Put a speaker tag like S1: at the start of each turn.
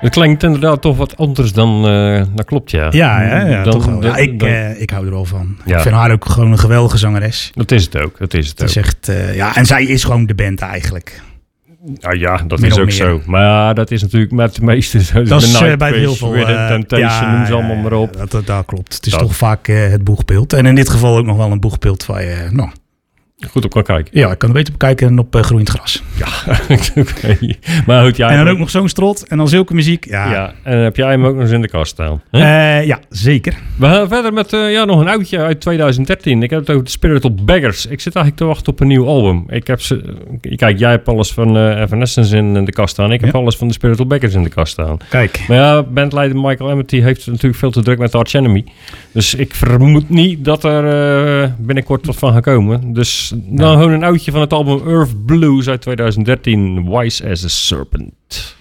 S1: Het klinkt inderdaad toch wat anders dan... dat klopt, ja.
S2: Ja,
S1: Dan-
S2: toch wel. Ja,
S1: dan-
S2: ik hou er wel van.
S1: Ja.
S2: Ik vind haar ook gewoon een geweldige zangeres.
S1: Dat is het ook.
S2: Het is echt, en zij is gewoon de band eigenlijk.
S1: Nou ja, dat
S2: Min
S1: is
S2: of
S1: ook
S2: meer.
S1: zo. Maar dat is natuurlijk met de meeste...
S2: Dat is
S1: Nightwish,
S2: bij heel veel...
S1: Rhythm Temptation, noem ze allemaal maar op.
S2: Dat klopt. Het is
S1: Dat.
S2: toch vaak het boegbeeld. En in dit geval ook nog wel een boegbeeld waar je...
S1: Goed op kan kijken.
S2: ja, ik kan er beter op kijken dan op groeiend gras.
S1: Ja, oké. Maar goed, jij...
S2: En dan ook nog zo'n strot en dan zulke muziek.
S1: Ja, en dan heb jij hem ook nog eens in de kast staan. Hè?
S2: Ja, zeker.
S1: We gaan verder met nog een oudje uit 2013. Ik heb het over The Spiritual Beggars. Ik zit eigenlijk te wachten op een nieuw album. Kijk, jij hebt alles van Evanescence in de kast staan. Ik heb alles van The Spiritual Beggars in de kast staan.
S2: Kijk.
S1: Maar ja, bandleider Michael Amity heeft natuurlijk veel te druk met Arch Enemy. Dus ik vermoed niet dat er binnenkort wat van gaat komen. Dus dan gewoon een oudje van het album Earth Blues uit 2013. Wise as a Serpent.